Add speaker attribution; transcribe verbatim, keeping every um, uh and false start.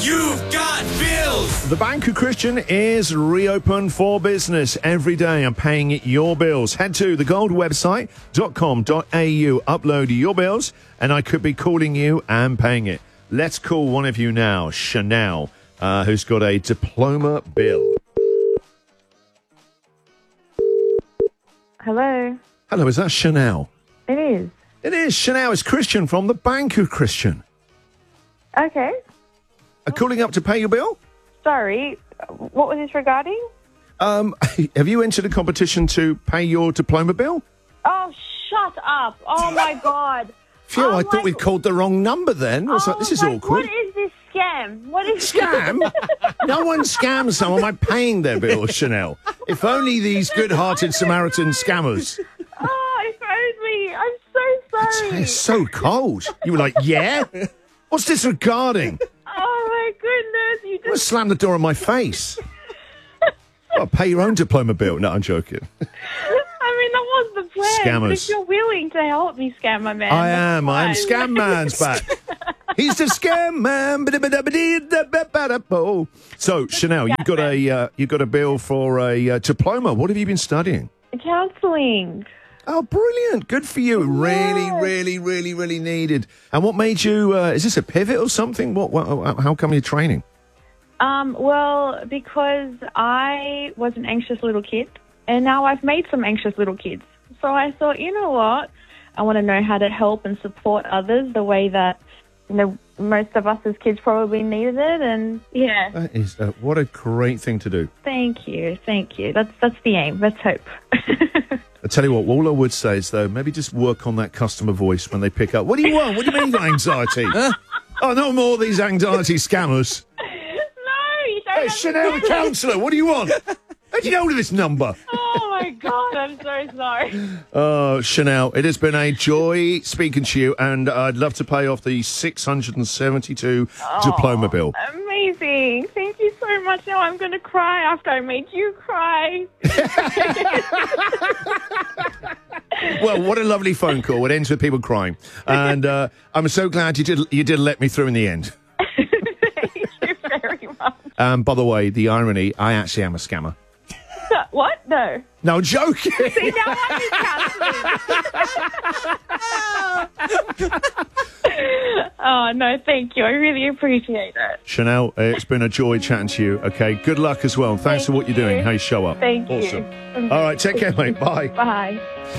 Speaker 1: You've got bills.
Speaker 2: The Bank of Christian is reopened for business every day. I'm paying your bills. Head to the gold website dot com dot a u, upload your bills, and I could be calling you and paying it. Let's call one of you now, Chanel, uh, who's got a diploma bill.
Speaker 3: Hello.
Speaker 2: Hello, is that Chanel?
Speaker 3: It is.
Speaker 2: It is. Chanel, it's Christian from the Bank of Christian.
Speaker 3: Okay.
Speaker 2: I'm calling up to pay your bill?
Speaker 3: Sorry. What was this regarding?
Speaker 2: Um, have you entered a competition to pay your diploma bill?
Speaker 3: Oh, shut up. Oh, my God.
Speaker 2: Phew,
Speaker 3: oh
Speaker 2: I thought we'd called the wrong number then. I was
Speaker 3: oh
Speaker 2: like, this is
Speaker 3: my,
Speaker 2: awkward.
Speaker 3: What is this scam? What is
Speaker 2: Scam? No one scams someone by paying their bill, Chanel. If only these good-hearted Samaritan scammers.
Speaker 3: Oh, if only. I'm so sorry.
Speaker 2: It's so cold. You were like, yeah? What's this regarding?
Speaker 3: Oh, my goodness. You
Speaker 2: I'm going to
Speaker 3: just...
Speaker 2: slam the door in my face. I'll pay your own diploma bill. No, I'm joking.
Speaker 3: I mean, that was the plan.
Speaker 2: Scammers.
Speaker 3: But if you're willing to help me scam my man.
Speaker 2: I am. I am.
Speaker 3: fine.
Speaker 2: Scam man's back. He's the scam man. So, Chanel, you got a uh, you got a bill for a uh, diploma. What have you been studying?
Speaker 3: Counselling.
Speaker 2: Oh, brilliant! Good for you. Really,
Speaker 3: Yes.
Speaker 2: really, really, really needed. And what made you? Uh, is this a pivot or something? What? what how come you're training?
Speaker 3: Um, well, because I was an anxious little kid, and now I've made some anxious little kids. So I thought, you know what? I want to know how to help and support others the way that, you know, most of us as kids probably needed it. And yeah,
Speaker 2: That is uh, what a great thing to do.
Speaker 3: thank you, thank you. That's that's the aim. Let's hope.
Speaker 2: I tell you what, all I would say is though, maybe just work on that customer voice when they pick up. What do you want? What do you mean you got anxiety? Huh? Oh, no more of these anxiety scammers.
Speaker 3: No, you don't.
Speaker 2: Hey, Chanel the counsellor, what do you want? How do you know this number?
Speaker 3: Oh my God, I'm so sorry.
Speaker 2: Oh, Chanel, it has been a joy speaking to you, and I'd love to pay off the six hundred seventy-two diploma bill.
Speaker 3: Amazing. Thank you so much. Now I'm going to cry after I made you cry.
Speaker 2: Well, what a lovely phone call. It ends with people crying. And uh, I'm so glad you did you did let me through in the end.
Speaker 3: Thank you very much.
Speaker 2: Um, by the way, the irony, I actually am a scammer.
Speaker 3: What? No.
Speaker 2: No, I'm joking.
Speaker 3: See, now I'm counselling. Oh, no, thank you. I really appreciate it.
Speaker 2: Chanel, it's been a joy chatting to you. Okay, good luck as well. Thanks
Speaker 3: Thank
Speaker 2: for what you're
Speaker 3: you.
Speaker 2: doing. How you show up.
Speaker 3: Thank
Speaker 2: awesome.
Speaker 3: you.
Speaker 2: All right, take care, mate. Bye.
Speaker 3: Bye.